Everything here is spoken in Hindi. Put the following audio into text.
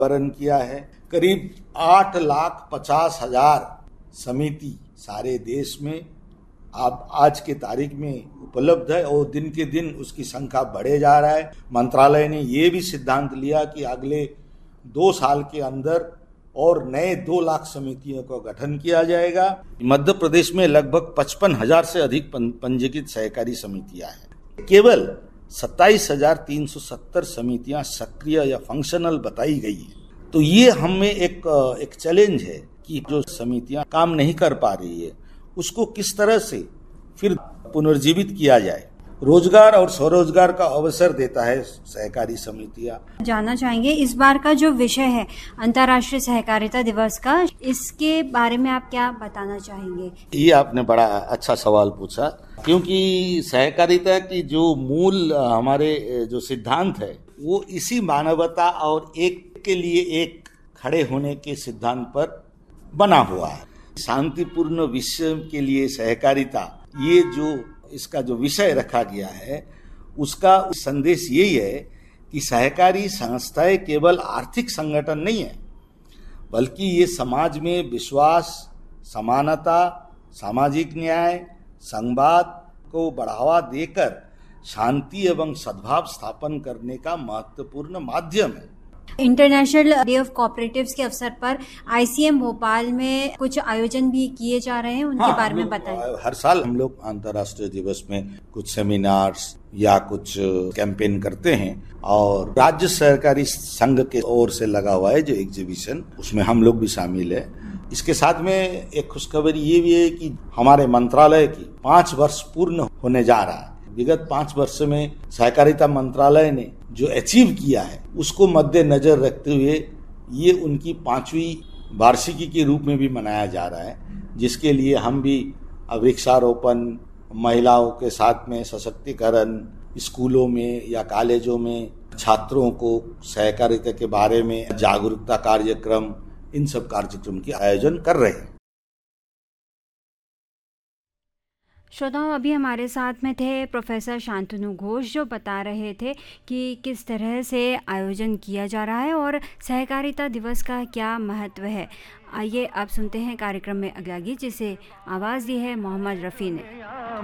वर्ण किया है। करीब 8,50,000 समिति सारे देश में अब आज के तारीख में उपलब्ध है और दिन के दिन उसकी संख्या बढ़े जा रहा है। मंत्रालय ने ये भी सिद्धांत लिया कि अगले 2 साल के अंदर और नए 2 लाख समितियों का गठन किया जाएगा। मध्य प्रदेश में लगभग 55,000 से अधिक पंजीकृत सहकारी समितियां हैं। केवल 27,370 समितियां सक्रिय या फंक्शनल बताई गई है। तो ये हमें एक चैलेंज है कि जो समितियां काम नहीं कर पा रही है उसको किस तरह से फिर पुनर्जीवित किया जाए। रोजगार और स्वरोजगार का अवसर देता है सहकारी समितियां। जानना चाहेंगे इस बार का जो विषय है अंतर्राष्ट्रीय सहकारिता दिवस का, इसके बारे में आप क्या बताना चाहेंगे? ये आपने बड़ा अच्छा सवाल पूछा, क्योंकि सहकारिता की जो मूल हमारे जो सिद्धांत है वो इसी मानवता और एक के लिए एक खड़े होने के सिद्धांत पर बना हुआ है। शांतिपूर्ण विश्व के लिए सहकारिता, ये जो इसका जो विषय रखा गया है उसका संदेश यही है कि सहकारी संस्थाएं केवल आर्थिक संगठन नहीं है, बल्कि ये समाज में विश्वास, समानता, सामाजिक न्याय, संवाद को बढ़ावा देकर शांति एवं सद्भाव स्थापन करने का महत्वपूर्ण माध्यम है। इंटरनेशनल डे ऑफ कोऑपरेटिव्स के अवसर पर ICM भोपाल में कुछ आयोजन भी किए जा रहे हैं, उनके बारे में बताएं। हर साल हम लोग अंतर्राष्ट्रीय दिवस में कुछ सेमिनार्स या कुछ कैंपेन करते हैं और राज्य सहकारी संघ के ओर से लगा हुआ है जो एग्जीबिशन, उसमें हम लोग भी शामिल है। इसके साथ में एक खुशखबरी ये भी है कि हमारे मंत्रालय की 5 वर्ष पूर्ण होने जा रहा है। विगत 5 वर्ष में सहकारिता मंत्रालय ने जो अचीव किया है उसको मद्देनजर रखते हुए ये उनकी 5वीं वार्षिकी के रूप में भी मनाया जा रहा है, जिसके लिए हम भी वृक्षारोपण, महिलाओं के साथ में सशक्तिकरण, स्कूलों में या कॉलेजों में छात्रों को सहकारिता के बारे में जागरूकता कार्यक्रम, इन सब कार्यक्रम की आयोजन कर रहे हैं। श्रोताओं, अभी हमारे साथ में थे प्रोफेसर शांतनु घोष, जो बता रहे थे कि किस तरह से आयोजन किया जा रहा है और सहकारिता दिवस का क्या महत्व है। आइए अब सुनते हैं कार्यक्रम में अगला गीत, जिसे आवाज़ दी है मोहम्मद रफ़ी ने।